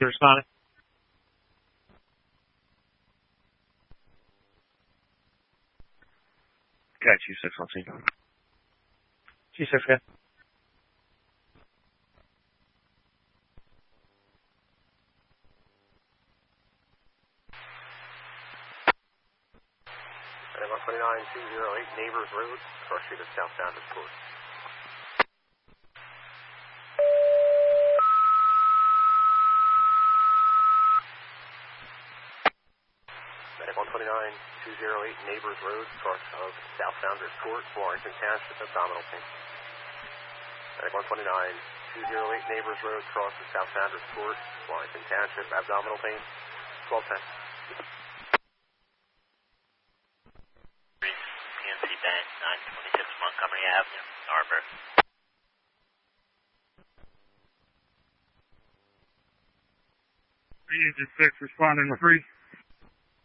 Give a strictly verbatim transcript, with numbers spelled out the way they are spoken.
You responding? Okay, Chief six one C. Chief six, okay. one twenty-nine two oh eight Neighbors Road, Cross Street of Southbound at Court. one twenty-nine two oh eight Neighbors Road, cross of South Founders Court, Warrington Township, abdominal pain. one twenty-nine two oh eight Neighbors Road, cross of South Founders Court, Warrington Township, abdominal pain, twelve ten. P N C Bank, nine twenty-six Montgomery Avenue, Arbor. Agent six responding with three.